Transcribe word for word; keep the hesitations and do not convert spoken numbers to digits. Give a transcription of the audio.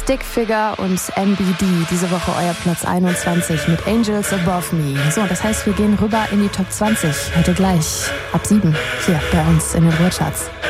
Stick Figure und M B D. Diese Woche euer Platz einundzwanzig mit Angels Above Me. So, das heißt, wir gehen rüber in die Top zwanzig. Heute gleich ab sieben hier bei uns in den Ruhrcharts.